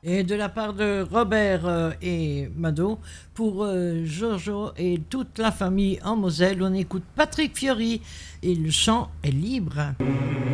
Et de la part de Robert et Mado, pour Jojo et toute la famille en Moselle, on écoute Patrick Fiori et le chant est libre.